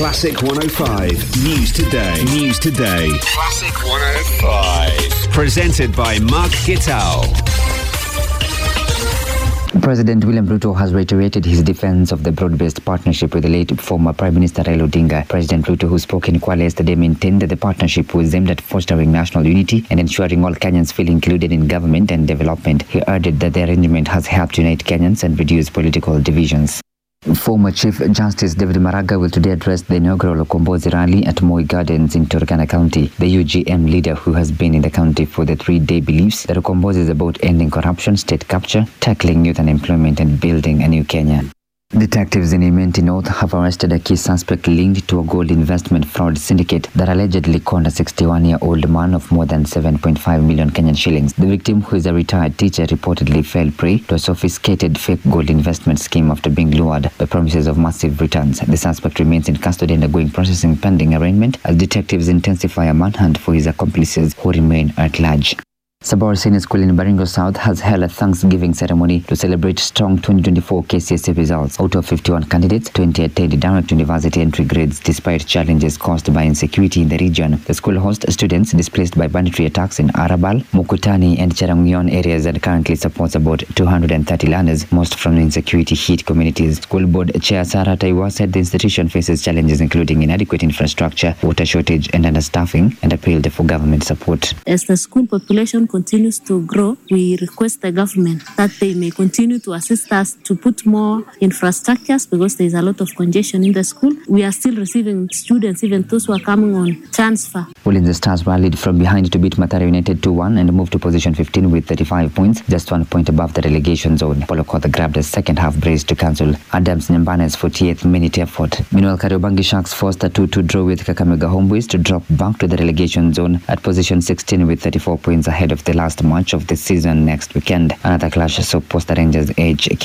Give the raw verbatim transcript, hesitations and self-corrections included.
Classic one oh five. News Today. News Today. Classic one oh five. Presented by Mark Gittal. President William Ruto has reiterated his defense of the broad-based partnership with the late former Prime Minister Raila Odinga. President Ruto, who spoke in Kwale yesterday, maintained that the partnership was aimed at fostering national unity and ensuring all Kenyans feel included in government and development. He urged that the arrangement has helped unite Kenyans and reduce political divisions. Former Chief Justice David Maraga will today address the inaugural Ukombozi rally at Moi Gardens in Turkana County. The U G M leader, who has been in the county for the three-day, believes that Ukombozi is about ending corruption, state capture, tackling youth unemployment and building a new Kenya. Detectives in Imenti North have arrested a key suspect linked to a gold investment fraud syndicate that allegedly conned a sixty-one-year-old man of more than seven point five million Kenyan shillings. The victim, who is a retired teacher, reportedly fell prey to a sophisticated fake gold investment scheme after being lured by promises of massive returns. The suspect remains in custody and undergoing processing pending arraignment as detectives intensify a manhunt for his accomplices who remain at large. Sabor Senior School in Baringo South has held a Thanksgiving ceremony to celebrate strong twenty twenty-four K C S E results. Out of fifty-one candidates, twenty attained direct university entry grades despite challenges caused by insecurity in the region. The school hosts students displaced by banditry attacks in Arabal, Mukutani and Cherangyon areas and currently supports about two hundred thirty learners, most from insecurity-hit communities. School board chair Sarah Taiwa said the institution faces challenges including inadequate infrastructure, water shortage and understaffing, and appealed for government support. As the school population continues to grow, we request the government that they may continue to assist us to put more infrastructures because there is a lot of congestion in the school. We are still receiving students, even those who are coming on transfer. Ulinzi Stars rallied from behind to beat Mathare United two one and moved to position fifteen with thirty-five points, just one point above the relegation zone. Polokoth grabbed a second half brace to cancel Adams Nyambane's forty-eighth minute effort. Meanwhile, Kariobangi Sharks forced a two two draw with Kakamega Homeboys to drop back to the relegation zone at position sixteen with thirty-four points ahead of the last match of the season next weekend. Another clash saw Posta Rangers edge